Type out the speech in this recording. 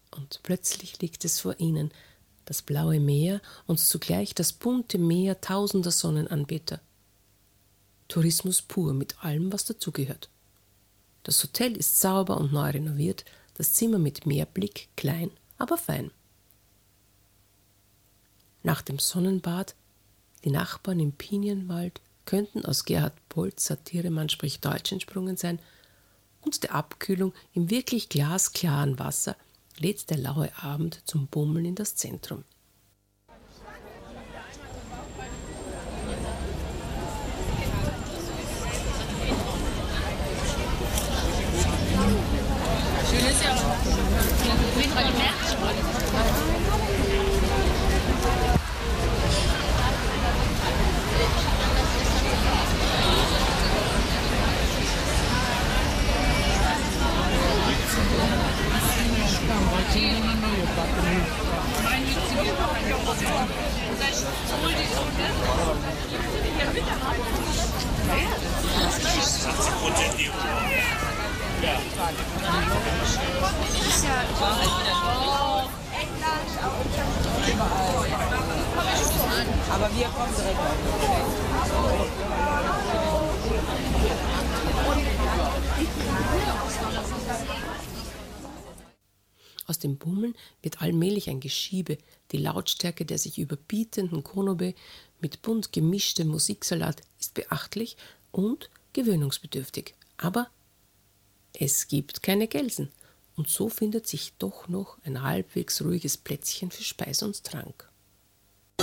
Und plötzlich liegt es vor ihnen, das blaue Meer und zugleich das bunte Meer tausender Sonnenanbeter. Tourismus pur mit allem, was dazugehört. Das Hotel ist sauber und neu renoviert, das Zimmer mit Meerblick, klein, aber fein. Nach dem Sonnenbad, die Nachbarn im Pinienwald könnten aus Gerhard Poltz Satire Man spricht Deutsch entsprungen sein, und der Abkühlung im wirklich glasklaren Wasser lädt der laue Abend zum Bummeln in das Zentrum. Aber wir kommen direkt Aus dem Bummeln wird allmählich ein Geschiebe, die Lautstärke der sich überbietenden Konobe mit bunt gemischtem Musiksalat ist beachtlich und gewöhnungsbedürftig. Aber es gibt keine Gelsen und so findet sich doch noch ein halbwegs ruhiges Plätzchen für Speis und Trank.